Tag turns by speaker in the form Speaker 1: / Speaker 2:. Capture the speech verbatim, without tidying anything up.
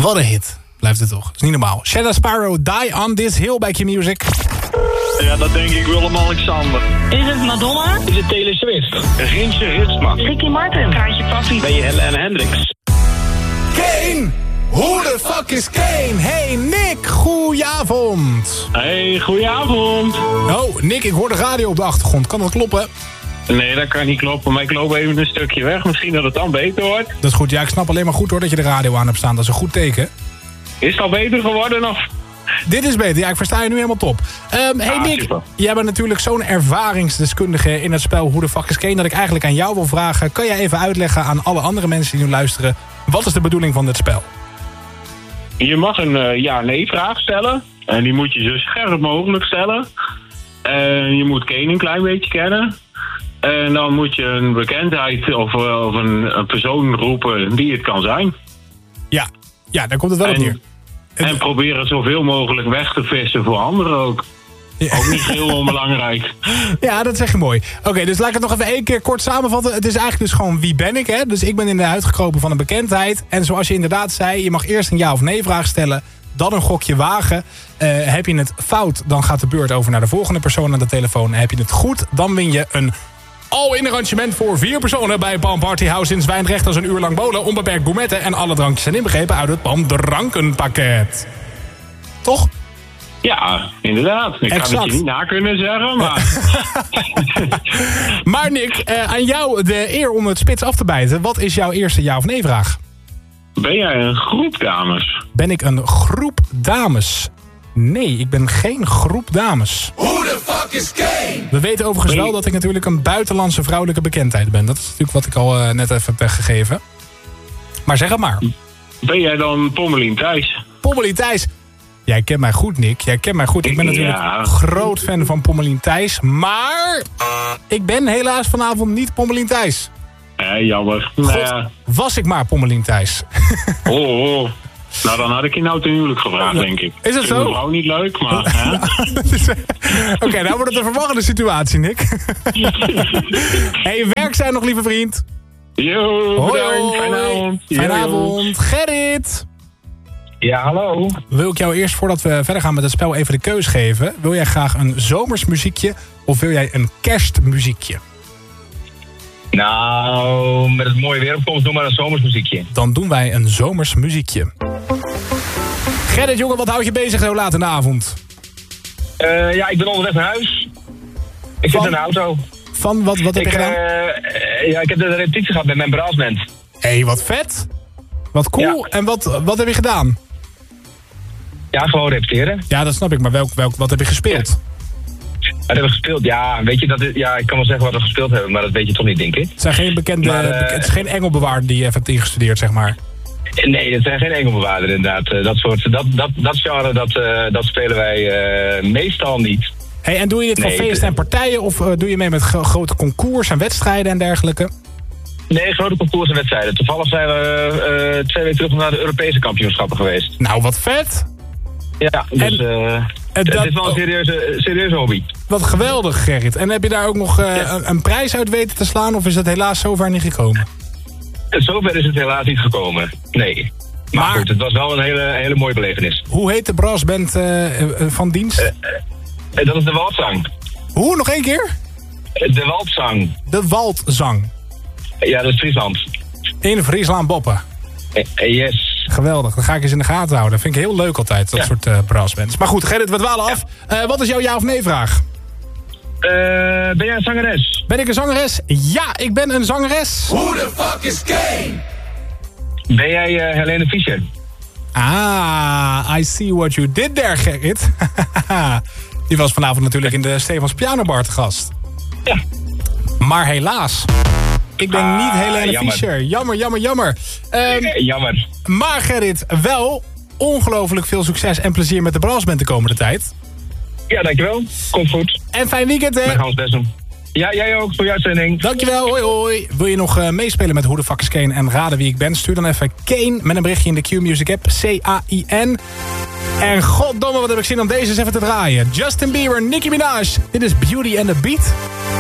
Speaker 1: Wat een hit. Blijft het toch. Is niet normaal. Shadow Sparrow, Die on This Hill bij Q-Music.
Speaker 2: Ja, dat denk ik Willem-Alexander.
Speaker 3: Is het Madonna?
Speaker 2: Is het Taylor Swift? Rintje Ritsma.
Speaker 3: Ricky Martin? Kaartje Papi?
Speaker 2: Ben je Helen Hendricks?
Speaker 1: Kane! Who the fuck is Kane? Hey Nick, goeie-avond.
Speaker 2: Hey, goedenavond.
Speaker 1: Oh, Nick, ik hoor de radio op de achtergrond. Kan dat kloppen?
Speaker 2: Nee, dat kan niet kloppen, maar ik loop even een stukje weg. Misschien dat het dan beter wordt.
Speaker 1: Dat is goed. Ja, ik snap alleen maar goed hoor dat je de radio aan hebt staan. Dat is een goed teken.
Speaker 2: Is het al beter geworden of?
Speaker 1: Dit is beter. Ja, ik versta je nu helemaal top. Um, hey
Speaker 2: Ah,
Speaker 1: Nick,
Speaker 2: super.
Speaker 1: jij bent natuurlijk zo'n ervaringsdeskundige in het spel Who the fuck is Kane, dat ik eigenlijk aan jou wil vragen. Kan jij even uitleggen aan alle andere mensen die nu luisteren, wat is de bedoeling van dit spel?
Speaker 2: Je mag een uh, ja-nee-vraag stellen. En die moet je zo scherp mogelijk stellen. En je moet Kane een klein beetje kennen. En dan moet je een bekendheid of, uh, of een, een persoon roepen die het kan zijn.
Speaker 1: Ja, ja, daar komt het wel op
Speaker 2: En-
Speaker 1: neer.
Speaker 2: En proberen zoveel mogelijk weg te vissen voor anderen ook.
Speaker 1: Ja.
Speaker 2: Ook niet heel onbelangrijk.
Speaker 1: Ja, dat zeg je mooi. Oké, okay, dus laat ik het nog even één keer kort samenvatten. Het is eigenlijk dus gewoon wie ben ik, hè? Dus ik ben in de huid gekropen van een bekendheid. En zoals je inderdaad zei, je mag eerst een ja of nee vraag stellen. Dan een gokje wagen. Uh, heb je het fout, dan gaat de beurt over naar de volgende persoon aan de telefoon. Heb je het goed, dan win je een all-in arrangement voor vier personen bij Palm Party House in Zwijndrecht. Als een uur lang bolen, onbeperkt gourmetten en alle drankjes zijn inbegrepen uit het Palm Drankenpakket. Toch?
Speaker 2: Ja, inderdaad. Ik
Speaker 1: Exact.
Speaker 2: ga het je niet na kunnen zeggen, maar...
Speaker 1: Maar Nick, uh, aan jou de eer om het spits af te bijten. Wat is jouw eerste ja of nee vraag?
Speaker 2: Ben jij een groep dames?
Speaker 1: Ben ik een groep dames? Nee, ik ben geen groep dames.
Speaker 4: Who the fuck is Kane?
Speaker 1: We weten overigens
Speaker 2: Ben je-
Speaker 1: wel dat ik natuurlijk een buitenlandse vrouwelijke bekendheid ben. Dat is natuurlijk wat ik al uh, net even heb weggegeven. Maar zeg het maar.
Speaker 2: Ben jij dan Pommelien Thijs?
Speaker 1: Pommelien Thijs. Jij kent mij goed, Nick. Jij kent mij goed. Ik ben natuurlijk
Speaker 2: Ja.
Speaker 1: groot fan van Pommelien Thijs. Maar ik ben helaas vanavond niet Pommelien Thijs.
Speaker 2: Ja, jammer. Nou ja.
Speaker 1: Was ik maar Pommelien Thijs.
Speaker 2: Oh, oh. Nou, dan had ik je nou ten huwelijk gevraagd, denk ik.
Speaker 1: Is het
Speaker 2: Ik
Speaker 1: zo?
Speaker 2: vind mevrouw niet leuk, maar... hè?
Speaker 1: Oké, okay, nou wordt het een verwarrende situatie, Nick. Hey, werk zijn nog, lieve vriend.
Speaker 2: Yo,
Speaker 1: Hoi,
Speaker 2: bedankt.
Speaker 1: hoi.
Speaker 2: Fijne avond.
Speaker 1: Fijne
Speaker 2: Yo, yo.
Speaker 1: avond. Gerrit.
Speaker 5: Ja, hallo.
Speaker 1: Wil ik jou eerst, voordat we verder gaan met het spel, even de keus geven. Wil jij graag een zomersmuziekje of wil jij een kerstmuziekje?
Speaker 5: Nou, met het mooie weer opkomst, doe maar een zomersmuziekje.
Speaker 1: Dan doen wij een zomersmuziekje. Gerrit, jongen, wat houdt je bezig zo laat in de avond?
Speaker 5: Uh, ja, ik ben onderweg naar huis. Ik
Speaker 1: Van-
Speaker 5: zit in de auto.
Speaker 1: Van, wat, wat heb
Speaker 5: Ik,
Speaker 1: je gedaan?
Speaker 5: uh, ja, ik heb de repetitie gehad met mijn brassband.
Speaker 1: Hé, hey, wat vet. Wat cool.
Speaker 5: Ja.
Speaker 1: En wat, wat heb je gedaan?
Speaker 5: Ja, gewoon repeteren.
Speaker 1: Ja, dat snap ik, maar welk, welk, wat heb je gespeeld?
Speaker 5: Wat hebben we gespeeld? Ja, weet je, dat is, ja, ik kan wel zeggen wat we gespeeld hebben, maar dat weet je toch niet, denk ik.
Speaker 1: Het zijn geen bekende,
Speaker 5: Maar, uh,
Speaker 1: bek- het is geen engelbewaarder die je even hebt ingestudeerd, zeg maar.
Speaker 5: Nee, het zijn geen engelbewaarder inderdaad. Uh, dat soort, dat, dat, dat genre, dat, uh, dat spelen wij uh, meestal niet.
Speaker 1: Hey, en doe je dit voor
Speaker 5: Nee,
Speaker 1: feesten en partijen of uh, doe je mee met gro- grote concours en wedstrijden en dergelijke?
Speaker 5: Nee, grote concours en wedstrijden. Toevallig zijn we uh, twee weken terug naar de Europese kampioenschappen geweest.
Speaker 1: Nou, wat vet.
Speaker 5: Ja, dus
Speaker 1: En-
Speaker 5: uh,
Speaker 1: en
Speaker 5: het
Speaker 1: dat-
Speaker 5: is wel een serieuze, serieuze hobby.
Speaker 1: Wat geweldig, Gerrit. En heb je daar ook nog uh,
Speaker 5: Ja.
Speaker 1: een, een prijs uit weten te slaan of is dat helaas zover niet gekomen?
Speaker 5: En zover is het helaas niet gekomen. Nee. Maar,
Speaker 1: Maar-
Speaker 5: goed, het was wel een hele, hele mooie belevenis.
Speaker 1: Hoe heet de brassband uh, uh, van dienst?
Speaker 5: En dat is de Waldzang.
Speaker 1: Hoe, nog één keer?
Speaker 5: De Waldzang.
Speaker 1: De Waldzang.
Speaker 5: Ja, dat is Friesland.
Speaker 1: In Friesland Boppen.
Speaker 5: Eh, eh, Yes.
Speaker 1: Geweldig, dat ga ik eens in de gaten houden. Dat vind ik heel leuk altijd, dat
Speaker 5: Ja.
Speaker 1: soort uh, brassbands. Maar goed, Gerrit, we dwalen af. Uh, wat is jouw ja of nee vraag?
Speaker 5: Uh, ben jij een zangeres?
Speaker 1: Ben ik een zangeres? Ja, ik ben een zangeres.
Speaker 4: Who the fuck is Kane?
Speaker 5: Ben jij uh, Helene Fischer?
Speaker 1: Ah, I see what you did there, Gerrit. Die was vanavond natuurlijk in de Stefans Pianobar te gast.
Speaker 5: Ja.
Speaker 1: Maar helaas, ik ben
Speaker 5: Ah,
Speaker 1: niet Helene
Speaker 5: jammer.
Speaker 1: Fischer. Jammer, jammer, jammer. Ehm,
Speaker 5: Eh, jammer.
Speaker 1: maar Gerrit, wel ongelooflijk veel succes en plezier met de brassband de komende tijd.
Speaker 5: Ja, dankjewel. Komt goed.
Speaker 1: En fijn weekend, hè?
Speaker 5: We gaan ons best doen. Ja, jij ook. Voor je uitzending.
Speaker 1: Dankjewel, hoi hoi. Wil je nog uh, meespelen met Who the Fuck is Kane en raden wie ik ben? Stuur dan even Kane met een berichtje in de Q-Music app. C A I N. En goddomme, wat heb ik zin om deze eens even te draaien. Justin Bieber, Nicki Minaj. Dit is Beauty and the Beat.